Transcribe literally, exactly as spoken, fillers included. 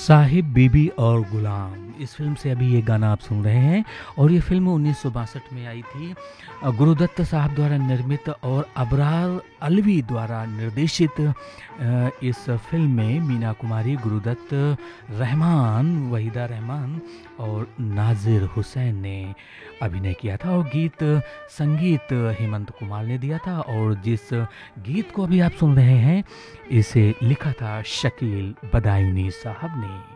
साहिब बीबी और गुलाम, इस फ़िल्म से अभी ये गाना आप सुन रहे हैं और ये फ़िल्म उन्नीस सौ बासठ में आई थी। अ, गुरुदत्त साहब द्वारा निर्मित और अबरार अलवी द्वारा निर्देशित अ, इस फ़िल्म में मीना कुमारी, गुरुदत्त, रहमान, वहीदा रहमान और नाज़िर हुसैन ने अभिनय किया था और गीत संगीत हेमंत कुमार ने दिया था। और जिस गीत को अभी आप सुन रहे हैं, इसे लिखा था शकील बदायूनी साहब ने।